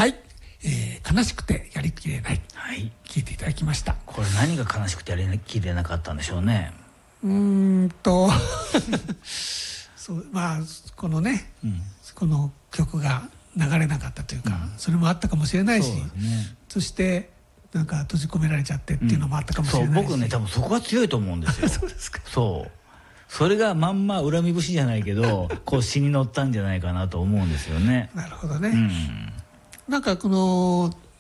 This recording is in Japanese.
はい、悲しくてやりきれない、 はい、 聞いていただきました。 これ何が悲しくてやりきれなかったんでしょうね。 そうまあこのね、この曲が流れなかったというか、それもあったかもしれないし、そしてなんか閉じ込められちゃってっていうのもあったかもしれないし、 そう僕ね多分そこが強いと思うんですよ。 そうですか。 そうそれがまんま恨み節じゃないけどこう詩に乗ったんじゃないかなと思うんですよね。 なるほどね、なんかこの